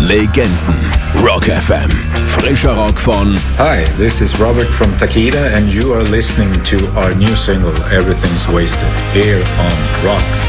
Legenden. Rock FM. Frischer Rock von... Hi, this is Robert from Takida and you are listening to our new single, Everything's Wasted, here on Rock